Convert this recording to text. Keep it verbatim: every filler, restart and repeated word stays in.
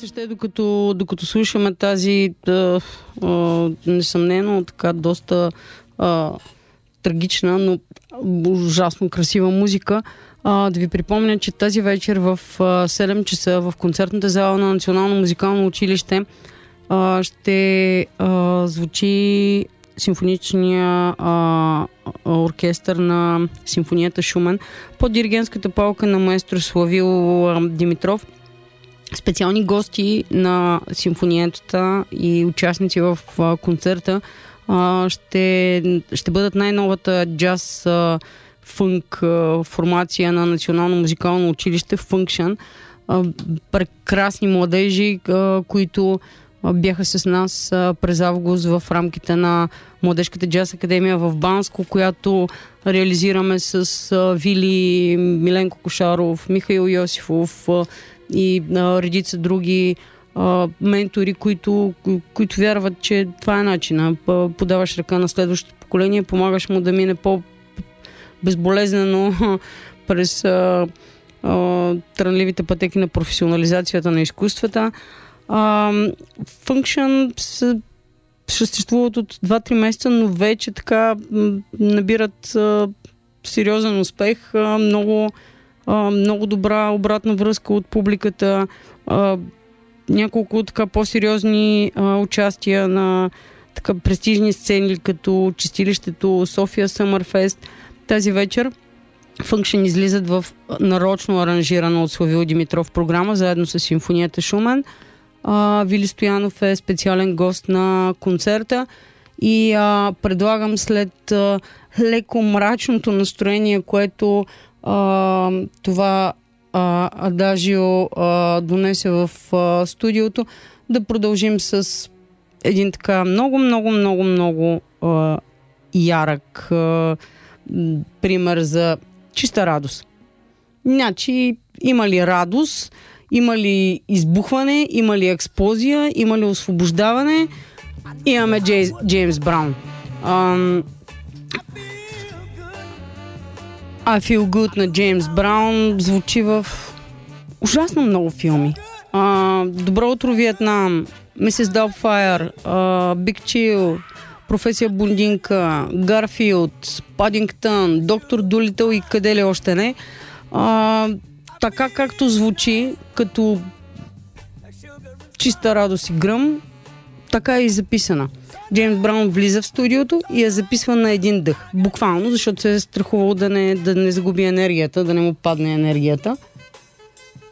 се ще, докато, докато слушаме тази да, а, несъмнено така доста а, трагична, но ужасно красива музика, а, да ви припомня, че тази вечер в а, седем часа в концертната зала на Национално музикално училище а, ще а, звучи симфоничния а, оркестър на симфонията Шумен под диригентската палка на маестро Славил а, Димитров. Специални гости на симфониетата и участници в а, концерта а, ще, ще бъдат най-новата джаз а, фънк а, формация на Национално музикално училище Function. А, прекрасни младежи, а, които а, бяха с нас а, през август в рамките на Младежката джаз академия в Банско, която реализираме с а, Вили, Миленко Кошаров, Михаил Йосифов а, и а, редица други а, ментори, които, които вярват, че това е начина. Подаваш ръка на следващото поколение, помагаш му да мине по-безболезнено през а, а, трънливите пътеки на професионализацията на изкуствата. А, Function съществуват от два-три месеца, но вече така набират а, сериозен успех. А, много Uh, много добра обратна връзка от публиката, uh, няколко така по-сериозни uh, участия на така престижни сцени, като чистилището София Съмърфест. Тази вечер Function излизат в нарочно аранжирана от Славил Димитров програма, заедно с симфонията Шумен. Uh, Вили Стоянов е специален гост на концерта и uh, предлагам след uh, леко мрачното настроение, което Uh, това uh, Адажио uh, донесе в uh, студиото, да продължим с един така много, много, много, много uh, ярък uh, пример за чиста радост. Значи, има ли радост, има ли избухване, има ли експлозия, има ли освобождаване? Имаме Джей, Джеймс Браун. Um, I Feel Good на Джеймс Браун звучи в ужасно много филми. Uh, Добро утро, Виетнам, Мисис Даутфайр, Биг Чил, Професия Бундинка, Гарфилд, Падингтън, Доктор Дулитъл и къде ли още не. Uh, така както звучи, като чиста радост и гръм, така е и записана. Джеймс Браун влиза в студиото и я записва на един дъх. Буквално, защото се е страхувал да не, да не загуби енергията, да не му падне енергията.